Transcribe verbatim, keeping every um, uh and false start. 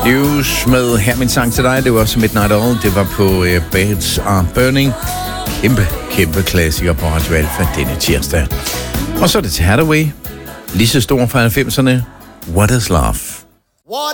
News med her min sang til dig. Det var også Midnight Oil. Det var på uh, Beds Are Burning. Kæmpe, kæmpe klassiker på Radio Alfa denne tirsdag. Og så er det til Hathaway. Lige så stor fra halvfemserne. What is Love?